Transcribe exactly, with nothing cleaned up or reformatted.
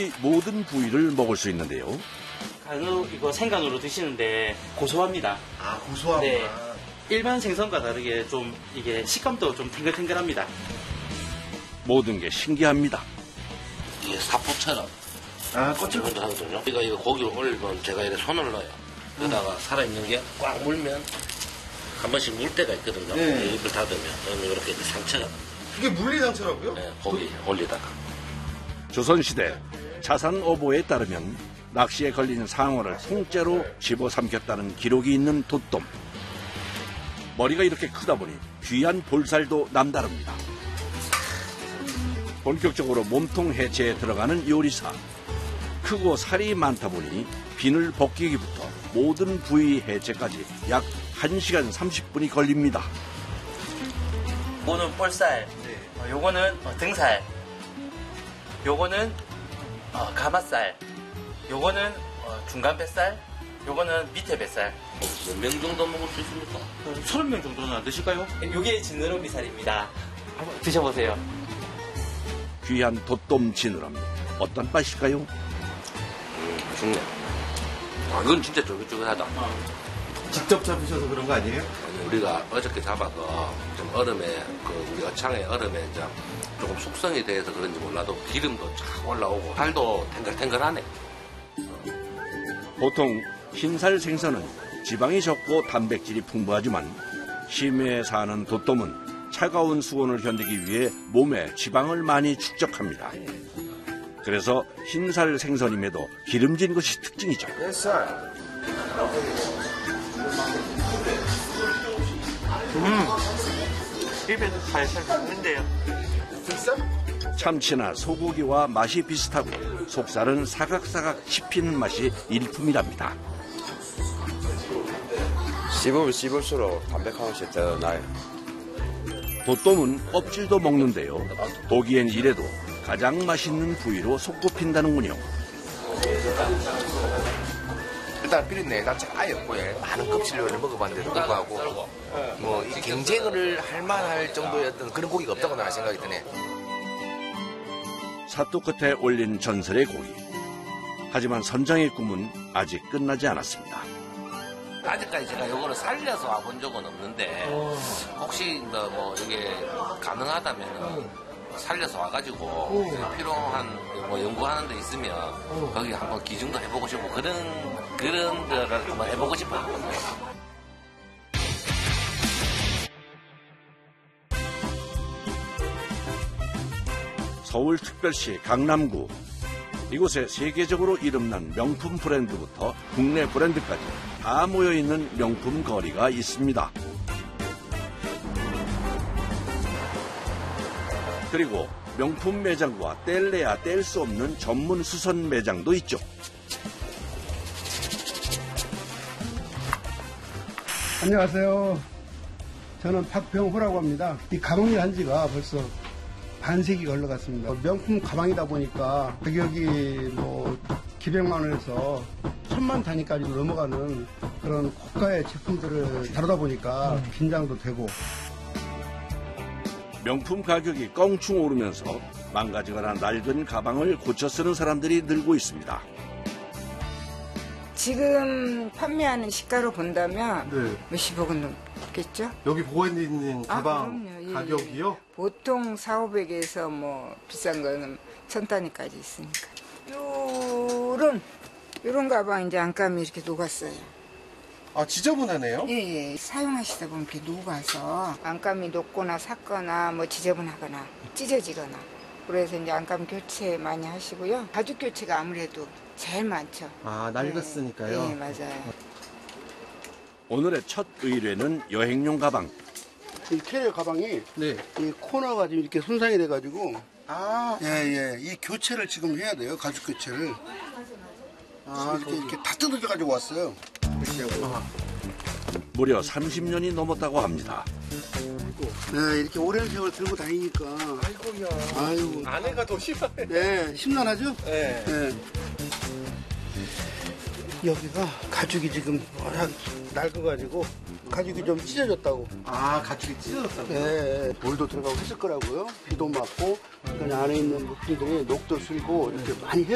거의 모든 부위를 먹을 수 있는데요. 간우 이거 생간으로 드시는데 고소합니다. 아, 고소하구나. 네. 일반 생선과 다르게 좀 이게 식감도 좀 탱글탱글합니다. 모든 게 신기합니다. 이게 사포처럼 아, 껍질 먼저 하거든요. 그러니까 이거 고기를 올리면 제가 이렇게 손을 넣어요. 그러다가 살아있는 게 꽉 물면 한 번씩 물 때가 있거든요. 네. 입을 닫으면 그러면 이렇게 상처가 그게 물리상처라고요? 네, 고기 올리다가. 조선시대 자산 어보에 따르면 낚시에 걸린 상어를 통째로 집어삼켰다는 기록이 있는 돛돔. 머리가 이렇게 크다 보니 귀한 볼살도 남다릅니다. 본격적으로 몸통 해체에 들어가는 요리사. 크고 살이 많다 보니 비늘 벗기기부터 모든 부위 해체까지 약 한 시간 삼십 분이 걸립니다. 요거는 볼살, 어, 요거는 어, 등살, 요거는 어, 가마살, 요거는 어, 중간 뱃살, 요거는 밑에 뱃살. 몇 명 정도 먹을 수 있습니까? 서른 명 정도는 안 드실까요? 요게 지느러미살입니다. 한번 드셔보세요. 귀한 돛돔 지느러미. 어떤 맛일까요? 음, 맛있네. 아, 이건 진짜 쫄깃쫄깃하다. 어. 직접 잡으셔서 그런 거 아니에요? 우리가 어저께 잡아서 좀 얼음에, 그 우리 어창의 얼음에 이제 조금 숙성이 돼서 그런지 몰라도 기름도 쫙 올라오고 살도 탱글탱글하네. 보통 흰살 생선은 지방이 적고 단백질이 풍부하지만 심해에 사는 돛돔은 차가운 수온을 견디기 위해 몸에 지방을 많이 축적합니다. 그래서 흰살 생선임에도 기름진 것이 특징이죠. 뱃살. 음, 입에서 살살 녹는데요. 뱃살? 참치나 소고기와 맛이 비슷하고 속살은 사각사각 씹히는 맛이 일품이랍니다. 씹으면 씹을수록 담백한 것이 더 나아요. 돛돔은 껍질도 먹는데요. 보기엔 이래도 가장 맛있는 부위로 손꼽힌다는군요. 일단 비린내 자체가 아예 없고 많은 껍질을 먹어봤는데도 불구하고 뭐 이 경쟁을 할 만할 정도의 어떤 그런 고기가 없다고 나는 생각이 드네. 사또 끝에 올린 전설의 고기. 하지만 선장의 꿈은 아직 끝나지 않았습니다. 아직까지 제가 이거를 살려서 와본 적은 없는데 혹시 뭐, 뭐 이게 가능하다면 살려서 와가지고 필요한 뭐 연구하는 데 있으면 거기 한번 기증도 해보고 싶고 그런 그런 거를 한번 해보고 싶어요. 서울특별시 강남구. 이곳에 세계적으로 이름난 명품 브랜드부터 국내 브랜드까지 다 모여있는 명품 거리가 있습니다. 그리고 명품 매장과 뗄래야 뗄 수 없는 전문 수선 매장도 있죠. 안녕하세요. 저는 박병호라고 합니다. 이 가방을 한 지가 벌써 반세기가 흘러갔습니다. 명품 가방이다 보니까 가격이 뭐 기백만 원에서 천만 단위까지 넘어가는 그런 고가의 제품들을 다루다 보니까 긴장도 되고. 명품 가격이 껑충 오르면서 망가지거나 낡은 가방을 고쳐 쓰는 사람들이 늘고 있습니다. 지금 판매하는 시가로 본다면 네. 몇십억은 넘겠죠? 여기 보고 있는 가방 아, 그럼요. 예, 가격이요? 예. 보통 사오백에서 뭐 비싼 거는 천 단위까지 있으니까. 요런 요런 가방 이제 안감이 이렇게 녹았어요. 아, 지저분하네요? 예, 예. 사용하시다 보면 이렇게 녹아서 안감이 녹거나 삭거나 뭐 지저분하거나 찢어지거나 그래서 이제 안감 교체 많이 하시고요. 가죽 교체가 아무래도 제일 많죠. 아, 낡았으니까요? 네, 맞아요. 오늘의 첫 의뢰는 여행용 가방. 이 캐리어 가방이 네. 이 코너가 지금 이렇게 손상이 돼가지고 아, 예, 예. 이 교체를 지금 해야 돼요. 가죽 교체를. 아, 이렇게, 이렇게 다 뜯어져가지고 왔어요. 무려 삼십 년이 넘었다고 합니다. 네, 이렇게 오랜 세월 들고 다니니까. 아이고야. 아이고. 아내가 더 심하네. 네, 심란하죠? 네. 네. 여기가 가죽이 지금 워낙 낡아가지고 가죽이 좀 찢어졌다고. 아, 가죽이 찢어졌다고요? 네, 물도 들어가고 했을 거라고요. 비도 맞고, 그다음에 안에 있는 물품들이 녹도 슬고 이렇게 많이 해.